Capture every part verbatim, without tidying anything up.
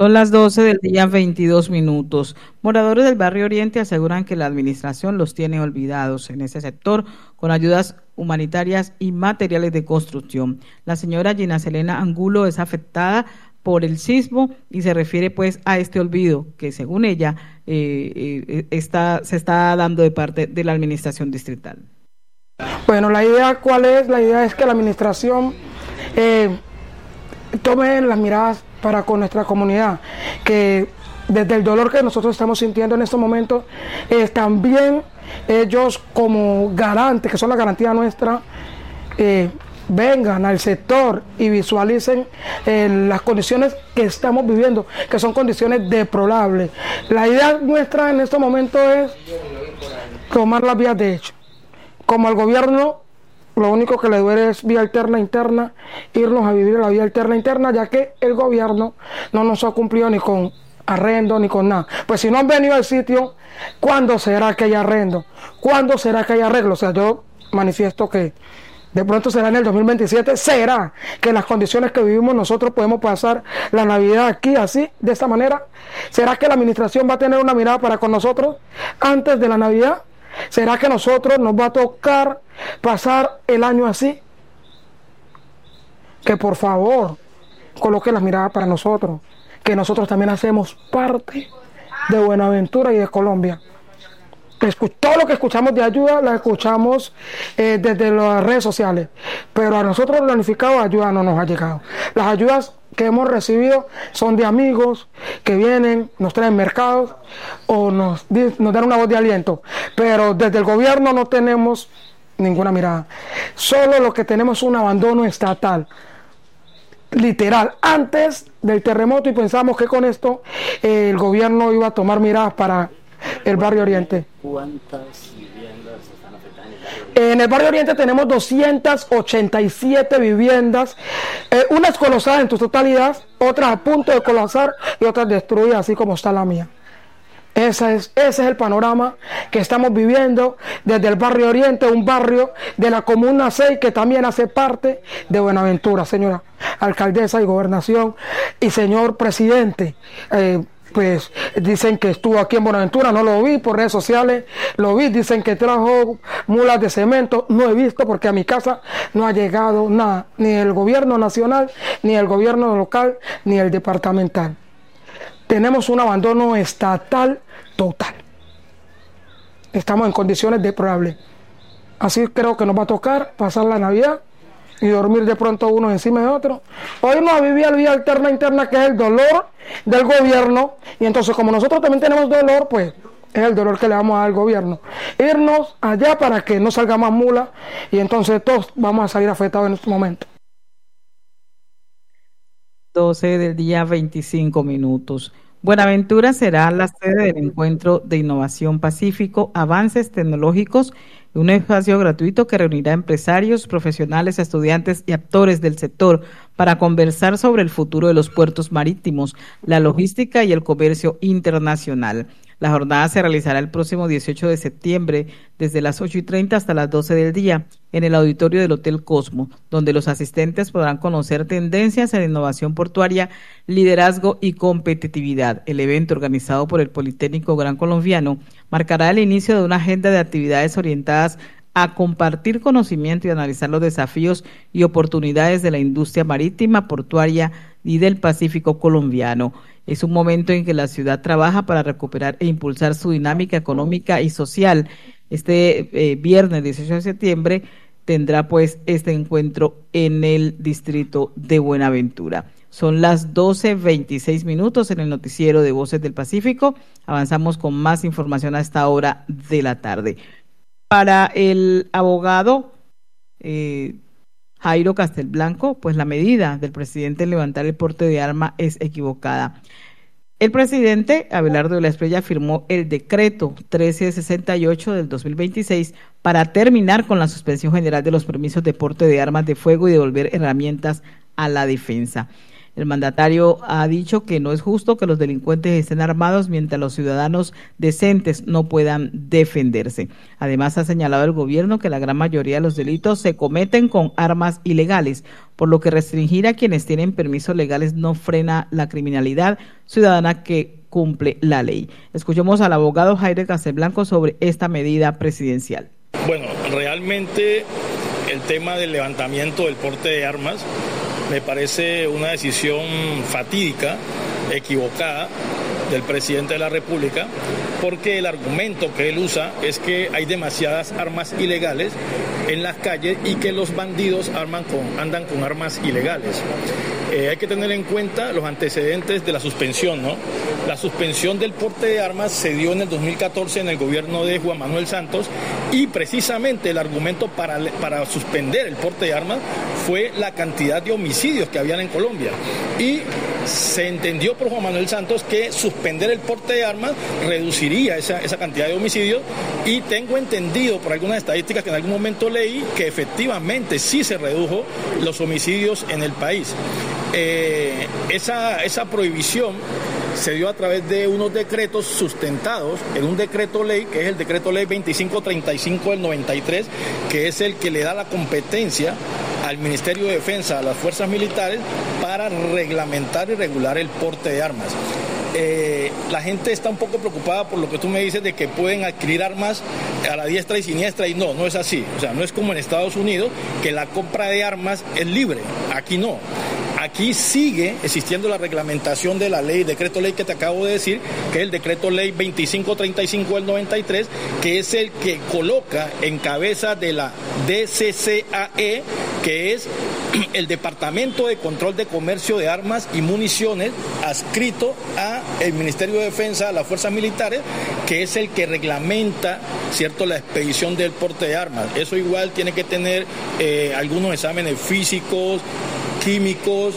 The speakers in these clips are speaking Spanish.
Son las doce del día, veintidós minutos. Moradores del Barrio Oriente aseguran que la administración los tiene olvidados en ese sector con ayudas humanitarias y materiales de construcción. La señora Gina Selena Angulo es afectada por el sismo y se refiere pues a este olvido que según ella eh, eh, está, se está dando de parte de la administración distrital. Bueno, la idea cuál es, la idea es que la administración eh, tome las miradas para con nuestra comunidad, que desde el dolor que nosotros estamos sintiendo en estos momentos, eh, también ellos como garantes, que son la garantía nuestra, eh, vengan al sector y visualicen eh, las condiciones que estamos viviendo, que son condiciones deplorables. La idea nuestra en estos momentos es tomar las vías de hecho. Como al gobierno, lo único que le duele es vía alterna interna, irnos a vivir la vía alterna interna, ya que el gobierno no nos ha cumplido ni con arrendo ni con nada. Pues si no han venido al sitio, ¿cuándo será que haya arrendo? ¿Cuándo será que haya arreglo? O sea, yo manifiesto que de pronto será en el dos mil veintisiete, será que en las condiciones que vivimos nosotros podemos pasar la Navidad aquí así, de esta manera. ¿Será que la administración va a tener una mirada para con nosotros antes de la Navidad? ¿Será que a nosotros nos va a tocar pasar el año así? Que por favor coloque las miradas para nosotros, que nosotros también hacemos parte de Buenaventura y de Colombia. Todo lo que escuchamos de ayuda, la escuchamos eh, desde las redes sociales, pero a nosotros el planificado ayuda no nos ha llegado. Las ayudas que hemos recibido son de amigos que vienen, nos traen mercados o nos, nos dan una voz de aliento, pero desde el gobierno no tenemos ninguna mirada. Solo lo que tenemos es un abandono estatal, literal, antes del terremoto, y pensamos que con esto eh, el gobierno iba a tomar miradas para el Barrio Oriente. ¿Cuántas viviendas están afectadas en el Barrio Oriente? En el Barrio Oriente tenemos doscientas ochenta y siete viviendas, eh, unas colapsadas en su totalidad, otras a punto de colapsar y otras destruidas, así como está la mía. Ese es, ese es el panorama que estamos viviendo desde el Barrio Oriente, un barrio de la Comuna seis que también hace parte de Buenaventura, señora alcaldesa y gobernación y señor presidente. Eh, Pues dicen que estuvo aquí en Buenaventura, no lo vi por redes sociales, lo vi, dicen que trajo mulas de cemento, no he visto porque a mi casa no ha llegado nada, ni el gobierno nacional, ni el gobierno local, ni el departamental. Tenemos un abandono estatal total. Estamos en condiciones deplorables. Así creo que nos va a tocar pasar la Navidad y dormir de pronto uno encima de otro. Hoy nos vivía la vía alterna interna, que es el dolor del gobierno, y entonces como nosotros también tenemos dolor, pues es el dolor que le vamos a dar al gobierno. Irnos allá para que no salga más mula, y entonces todos vamos a salir afectados en este momento. doce del día, veinticinco minutos. Buenaventura será la sede del Encuentro de Innovación Pacífico, Avances Tecnológicos, un espacio gratuito que reunirá empresarios, profesionales, estudiantes y actores del sector para conversar sobre el futuro de los puertos marítimos, la logística y el comercio internacional. La jornada se realizará el próximo dieciocho de septiembre desde las ocho y treinta hasta las doce del día en el auditorio del Hotel Cosmo, donde los asistentes podrán conocer tendencias en innovación portuaria, liderazgo y competitividad. El evento, organizado por el Politécnico Gran Colombiano, marcará el inicio de una agenda de actividades orientadas a compartir conocimiento y analizar los desafíos y oportunidades de la industria marítima, portuaria y del Pacífico colombiano. Es un momento en que la ciudad trabaja para recuperar e impulsar su dinámica económica y social. Este eh, viernes dieciocho de septiembre tendrá pues este encuentro en el distrito de Buenaventura. Son las doce veintiséis minutos en el noticiero de Voces del Pacífico. Avanzamos con más información a esta hora de la tarde. Para el abogado eh, Jairo Castelblanco, pues la medida del presidente en levantar el porte de arma es equivocada. El presidente Abelardo de la Espriella firmó el decreto mil trescientos sesenta y ocho del dos mil veintiséis para terminar con la suspensión general de los permisos de porte de armas de fuego y devolver herramientas a la defensa. El mandatario ha dicho que no es justo que los delincuentes estén armados mientras los ciudadanos decentes no puedan defenderse. Además, ha señalado el gobierno que la gran mayoría de los delitos se cometen con armas ilegales, por lo que restringir a quienes tienen permisos legales no frena la criminalidad ciudadana que cumple la ley. Escuchemos al abogado Jaire Castelblanco sobre esta medida presidencial. Bueno, realmente el tema del levantamiento del porte de armas me parece una decisión fatídica, equivocada del presidente de la República, porque el argumento que él usa es que hay demasiadas armas ilegales en las calles y que los bandidos arman con, andan con armas ilegales. Eh, hay que tener en cuenta los antecedentes de la suspensión, ¿no? La suspensión del porte de armas se dio en el dos mil catorce en el gobierno de Juan Manuel Santos, y precisamente el argumento para, para suspender el porte de armas fue la cantidad de homicidios que habían en Colombia. Y se entendió por Juan Manuel Santos que suspender el porte de armas reduciría esa, esa cantidad de homicidios, y tengo entendido por algunas estadísticas que en algún momento leí que efectivamente sí se redujo los homicidios en el país. Eh, esa, esa prohibición se dio a través de unos decretos sustentados en un decreto ley, que es el decreto ley veinticinco treinta y cinco del noventa y tres, que es el que le da la competencia al Ministerio de Defensa, a las fuerzas militares, para reglamentar y regular el porte de armas. Eh, la gente está un poco preocupada por lo que tú me dices de que pueden adquirir armas a la diestra y siniestra, y no, no es así. O sea, no es como en Estados Unidos, que la compra de armas es libre. Aquí no. Aquí sigue existiendo la reglamentación de la ley, decreto ley que te acabo de decir, que es el decreto ley veinticinco treinta y cinco del noventa y tres, que es el que coloca en cabeza de la D C C A E, que es el Departamento de Control de Comercio de Armas y Municiones, adscrito al Ministerio de Defensa, a las fuerzas militares, que es el que reglamenta, ¿cierto?, la expedición del porte de armas. Eso igual tiene que tener eh, algunos exámenes físicos, químicos,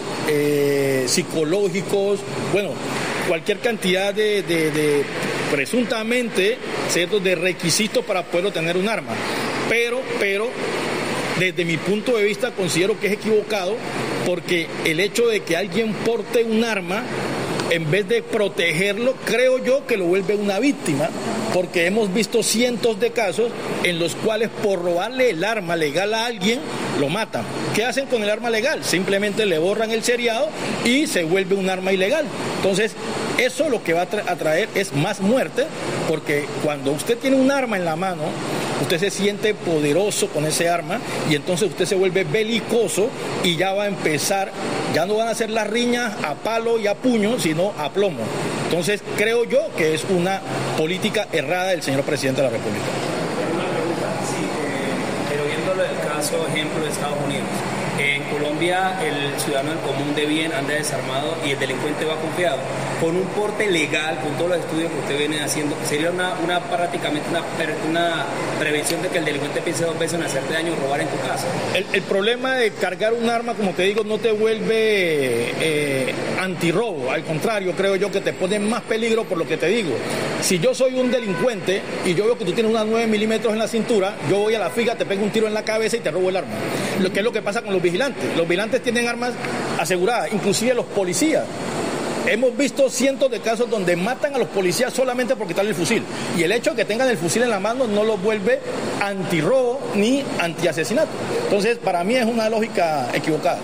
eh, psicológicos, bueno, cualquier cantidad de, de, de presuntamente, ¿cierto?, de requisitos para poder obtener un arma. Pero, pero, desde mi punto de vista considero que es equivocado, porque el hecho de que alguien porte un arma, en vez de protegerlo, creo yo que lo vuelve una víctima, porque hemos visto cientos de casos en los cuales por robarle el arma legal a alguien, lo matan. ¿Qué hacen con el arma legal? Simplemente le borran el seriado y se vuelve un arma ilegal. Entonces, eso lo que va a traer es más muerte, porque cuando usted tiene un arma en la mano, usted se siente poderoso con ese arma, y entonces usted se vuelve belicoso, y ya va a empezar, ya no van a ser las riñas a palo y a puño, sino a plomo. Entonces creo yo que es una política errada del señor presidente de la República. Una pregunta, sí, eh, pero viéndolo del caso, ejemplo, de Estados Unidos. En Colombia el ciudadano del común de bien anda desarmado y el delincuente va confiado. Con un porte legal, con todos los estudios que usted viene haciendo, sería una, una prácticamente una, una prevención de que el delincuente piense dos veces en hacerte daño o robar en tu casa. El, el problema de cargar un arma, como te digo, no te vuelve eh, antirrobo. Al contrario, creo yo que te pone más peligro por lo que te digo. Si yo soy un delincuente y yo veo que tú tienes unas nueve milímetros en la cintura, yo voy a la fija, te pego un tiro en la cabeza y te robo el arma. Lo que es lo que pasa con los vigilantes. Los vigilantes tienen armas aseguradas, inclusive los policías. Hemos visto cientos de casos donde matan a los policías solamente por quitarle el fusil. Y el hecho de que tengan el fusil en la mano no los vuelve antirrobo ni antiasesinato. Entonces, para mí es una lógica equivocada.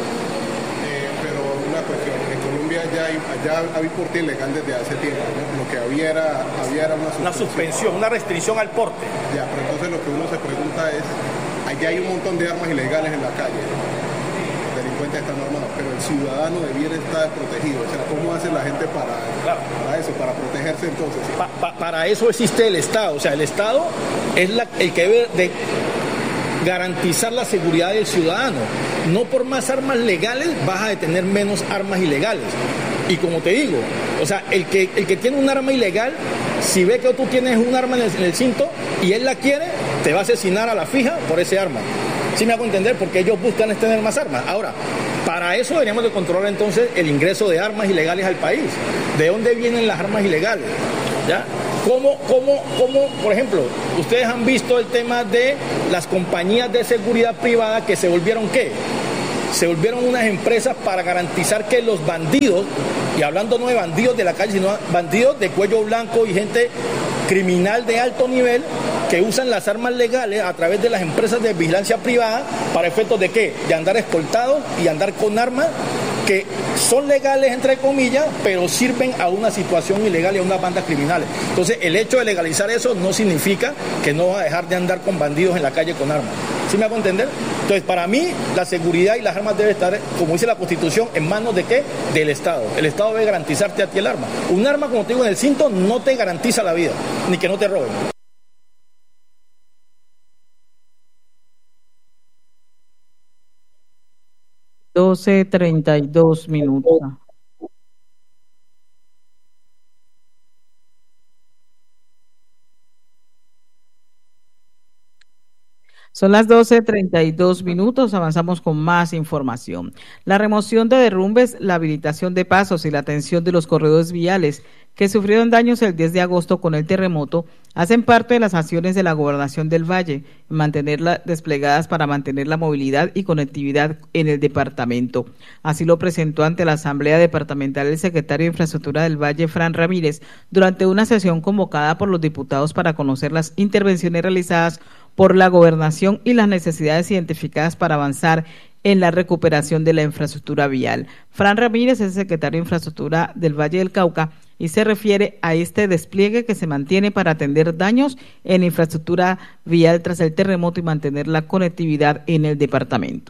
Eh, pero una cuestión, en Colombia ya hay, ya hay porte ilegal desde hace tiempo, ¿no? Lo que había era, había era una suspensión. Una suspensión, una restricción al porte. Ya, pero entonces lo que uno se pregunta es, allá hay un montón de armas ilegales en la calle, delincuentes están armados, pero el ciudadano debiera estar protegido. O sea, ¿cómo hace la gente para, claro, para eso, para protegerse entonces? Pa, pa, para eso existe el Estado. O sea, el Estado es la, el que debe de garantizar la seguridad del ciudadano. No por más armas legales vas a detener menos armas ilegales. Y como te digo, o sea, el que, el que tiene un arma ilegal, si ve que tú tienes un arma en el, en el cinto y él la quiere, te va a asesinar a la fija por ese arma. Sí me hago entender, porque ellos buscan es tener más armas. Ahora, para eso deberíamos de controlar entonces el ingreso de armas ilegales al país. ¿De dónde vienen las armas ilegales? ¿Ya? ¿Cómo, cómo, cómo, por ejemplo, ustedes han visto el tema de las compañías de seguridad privada que se volvieron ¿qué? se volvieron unas empresas para garantizar que los bandidos, y hablando no de bandidos de la calle, sino bandidos de cuello blanco y gente criminal de alto nivel que usan las armas legales a través de las empresas de vigilancia privada para efectos de ¿qué? De andar escoltados y andar con armas que son legales entre comillas, pero sirven a una situación ilegal y a unas bandas criminales. Entonces el hecho de legalizar eso no significa que no va a dejar de andar con bandidos en la calle con armas. ¿Sí me hago entender? Entonces para mí la seguridad y las armas deben estar, como dice la Constitución, en manos de ¿qué? Del Estado. El Estado debe garantizarte a ti el arma. Un arma, como te digo, en el cinto no te garantiza la vida, ni que no te roben. doce treinta y dos minutos. Son las doce treinta y dos minutos, avanzamos con más información. La remoción de derrumbes, la habilitación de pasos y la atención de los corredores viales que sufrieron daños el diez de agosto con el terremoto hacen parte de las acciones de la Gobernación del Valle, mantenerlas desplegadas para mantener la movilidad y conectividad en el departamento. Así lo presentó ante la Asamblea Departamental el secretario de Infraestructura del Valle, Fran Ramírez, durante una sesión convocada por los diputados para conocer las intervenciones realizadas por la gobernación y las necesidades identificadas para avanzar en la recuperación de la infraestructura vial. Fran Ramírez es el secretario de Infraestructura del Valle del Cauca y se refiere a este despliegue que se mantiene para atender daños en infraestructura vial tras el terremoto y mantener la conectividad en el departamento.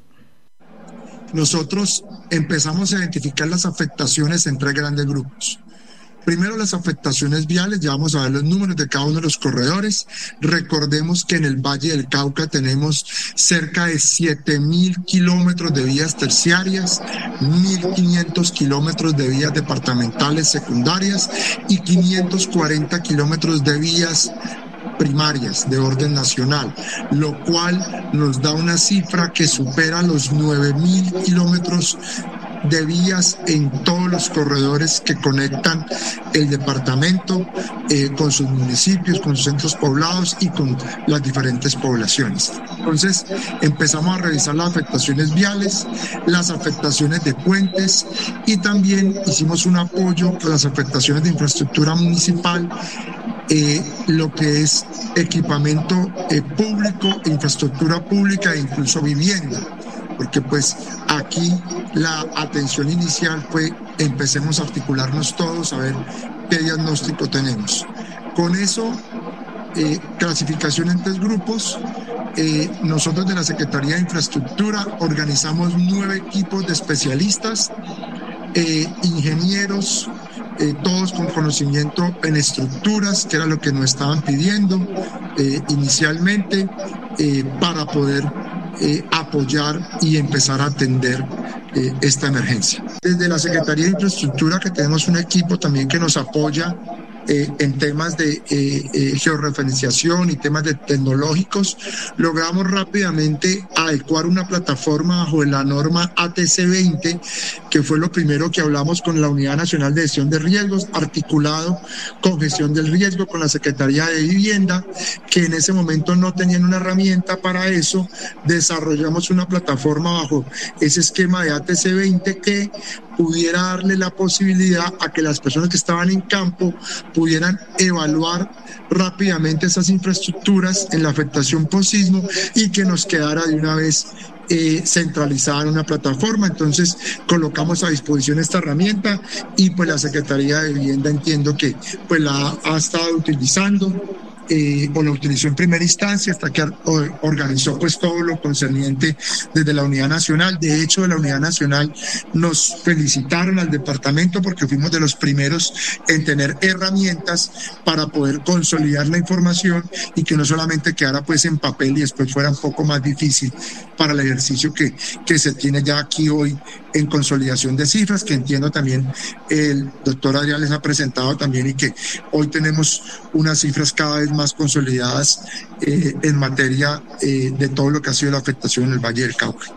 Nosotros empezamos a identificar las afectaciones en tres grandes grupos. Primero, las afectaciones viales, ya vamos a ver los números de cada uno de los corredores. Recordemos que en el Valle del Cauca tenemos cerca de siete mil kilómetros de vías terciarias, mil quinientos kilómetros de vías departamentales secundarias y quinientos cuarenta kilómetros de vías primarias de orden nacional, lo cual nos da una cifra que supera los nueve mil kilómetros de vías en todos los corredores que conectan el departamento eh, con sus municipios, con sus centros poblados y con las diferentes poblaciones. Entonces empezamos a revisar las afectaciones viales, las afectaciones de puentes y también hicimos un apoyo a las afectaciones de infraestructura municipal, eh, lo que es equipamiento eh, público, infraestructura pública e incluso vivienda. Porque pues aquí la atención inicial fue empecemos a articularnos todos a ver qué diagnóstico tenemos. Con eso, eh, clasificación en tres grupos. Eh, nosotros de la Secretaría de Infraestructura organizamos nueve equipos de especialistas, eh, ingenieros, eh, todos con conocimiento en estructuras, que era lo que nos estaban pidiendo eh, inicialmente, eh, para poder Eh, apoyar y empezar a atender eh, esta emergencia. Desde la Secretaría de Infraestructura, que tenemos un equipo también que nos apoya eh, en temas de eh, eh, georreferenciación y temas de tecnológicos, logramos rápidamente adecuar una plataforma bajo la norma A T C veinte, que fue lo primero que hablamos con la Unidad Nacional de Gestión de Riesgos, articulado con Gestión del Riesgo, con la Secretaría de Vivienda, que en ese momento no tenían una herramienta para eso. Desarrollamos una plataforma bajo ese esquema de A T C veinte que pudiera darle la posibilidad a que las personas que estaban en campo pudieran evaluar rápidamente esas infraestructuras en la afectación por sismo y que nos quedara de una vez eh, centralizada en una plataforma. Entonces colocamos a disposición esta herramienta y pues la Secretaría de Vivienda entiendo que pues la ha estado utilizando. Eh, o lo utilizó en primera instancia hasta que organizó pues todo lo concerniente desde la Unidad Nacional. De hecho, de la Unidad Nacional nos felicitaron al departamento porque fuimos de los primeros en tener herramientas para poder consolidar la información y que no solamente quedara pues en papel y después fuera un poco más difícil para el ejercicio que, que se tiene ya aquí hoy en consolidación de cifras, que entiendo también el doctor Adrián les ha presentado también, y que hoy tenemos unas cifras cada vez más consolidadas eh, en materia eh, de todo lo que ha sido la afectación en el Valle del Cauca.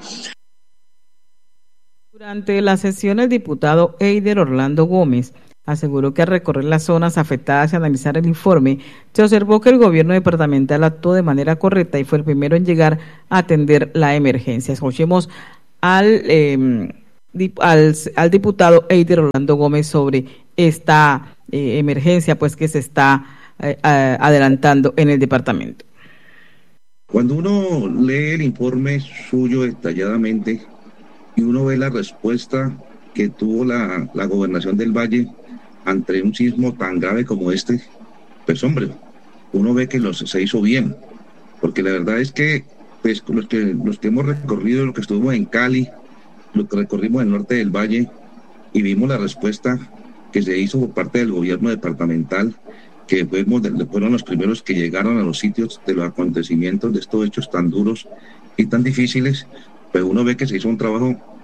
Durante la sesión, el diputado Eider Orlando Gómez aseguró que al recorrer las zonas afectadas y analizar el informe, se observó que el gobierno departamental actuó de manera correcta y fue el primero en llegar a atender la emergencia. Escuchemos al, eh, dip, al, al diputado Eider Orlando Gómez sobre esta eh, emergencia pues que se está eh, adelantando en el departamento. Cuando uno lee el informe suyo detalladamente y uno ve la respuesta que tuvo la, la gobernación del Valle ante un sismo tan grave como este, pues hombre, uno ve que los, se hizo bien, porque la verdad es que pues los que los que hemos recorrido, los que estuvimos en Cali, los que recorrimos el norte del Valle y vimos la respuesta que se hizo por parte del gobierno departamental, que fuimos, fueron los primeros que llegaron a los sitios de los acontecimientos de estos hechos tan duros y tan difíciles, pues uno ve que se hizo un trabajo